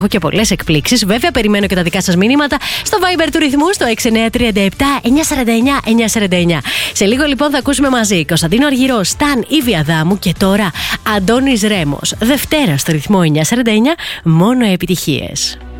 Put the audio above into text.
Έχω και πολλές εκπλήξεις. Βέβαια, περιμένω και τα δικά σας μηνύματα στο Viber του ρυθμού στο 6937 949 949. Σε λίγο λοιπόν θα ακούσουμε μαζί Κωνσταντίνο Αργυρό, Σταν Ήβη Αδάμου και τώρα Αντώνης Ρέμος. Δευτέρα στο ρυθμό 949, μόνο επιτυχίες.